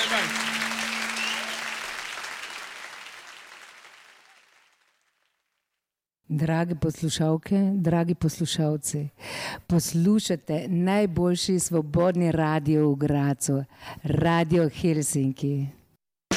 Drage poslušalke, dragi poslušalci, poslušate najboljši svobodni radio v Gradcu, Radio Helsinki.